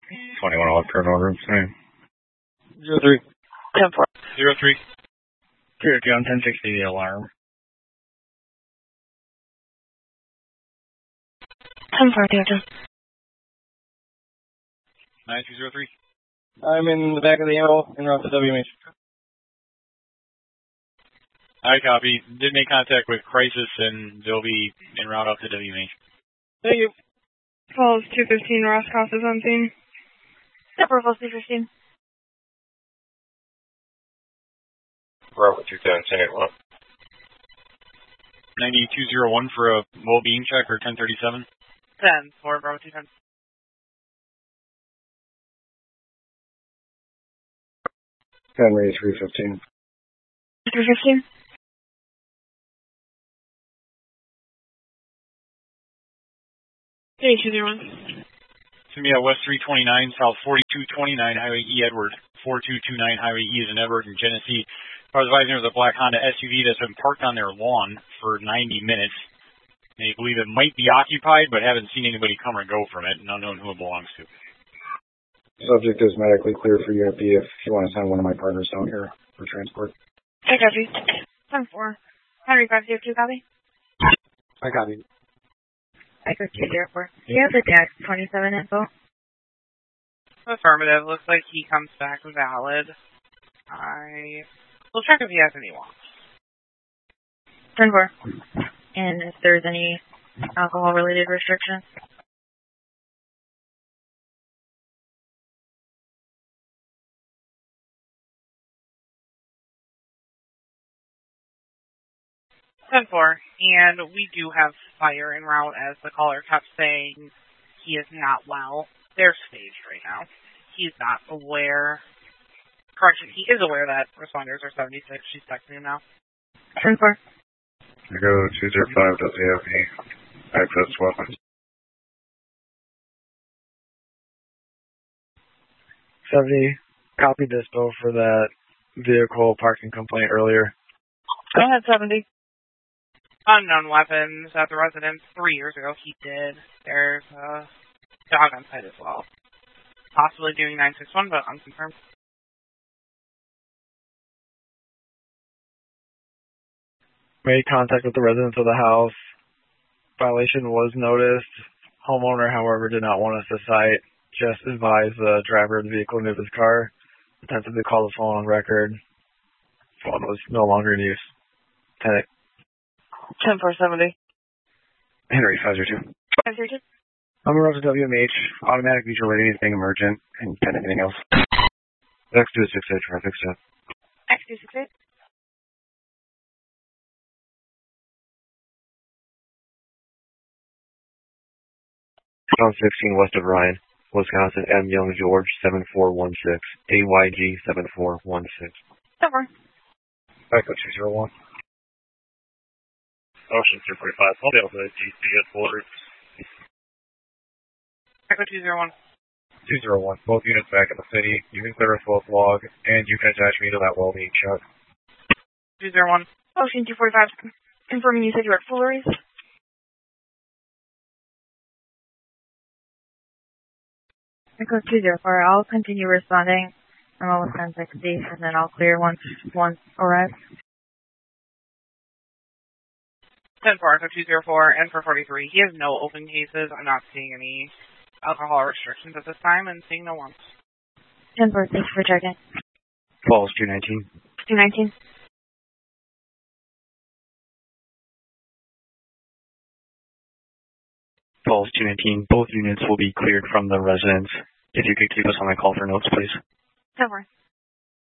21 left turn order. Same. 03. 10-4. 03. Clear to on 1060, the alarm. 10-4, clear to. 9203. I'm in the back of the ammo en route to WMH. I copy. Did make contact with Crisis, and they'll be en route up to WMH. Thank you. Falls 215, Roscoff is on scene. Temper, Falls 215. Bravo 210, 1081. 9201 for a well-being check, or 1037. 10-4, Bravo 210. Henry 315. 315. Hey, 201. To me at West 329, South 4229, Highway E, Edward. 4229, Highway E is in Edward in Genesee. I was advising there was a black Honda SUV that's been parked on their lawn for 90 minutes. They believe it might be occupied, but haven't seen anybody come or go from it, and unknown who it belongs to. Subject is medically cleared for Unit B if you want to send one of my partners down here for transport. I copy. 10-4. Henry 502, copy. I copy. Echo 204. Do you have the tax 27 info? Affirmative. Looks like he comes back valid. We'll check if he has any wants. 10-4. And if there's any alcohol-related restrictions? Ten four, and we do have fire en route, as the caller kept saying he is not well. They're staged right now. He's not aware. Correction, he is aware that responders are 76. She's texting him now. 10-4. I go 205, does he have any access to weapons? 70. Copy dispo for that vehicle parking complaint earlier. Go ahead, 70. Unknown weapons at the residence 3 years ago. He did. There's a dog on site as well. Possibly doing 961, but unconfirmed. Made contact with the residents of the house. Violation was noticed. Homeowner, however, did not want us to cite. Just advised the driver of the vehicle to move his car. Attempted to call the phone on record. Phone was no longer in use. 10-4-70. Henry 502. 502. I'm around to WMH. Automatic mutual aid, anything emergent, and anything else. X268 traffic stop. X268. South 16 west of Ryan, Wisconsin, M. Young George 7416, AYG 7416. 10-4. Echo 201. Ocean 245, I'll be able to GC at Fuller. Echo 201. 201, both units back in the city. You can clear a both log, and you can attach me to that well-being truck. 201. Ocean 245. Confirming you said you were at Fullery's. Echo 204. I'll continue responding. I'm almost 1060, and then I'll clear once arrives. 10-4, Echo 204, and for 43. He has no open cases. I'm not seeing any alcohol restrictions at this time, and seeing no ones. 10-4, thanks for checking. Falls 219. 219. Falls 219, both units will be cleared from the residence. If you could keep us on the call for notes, please. 10-4.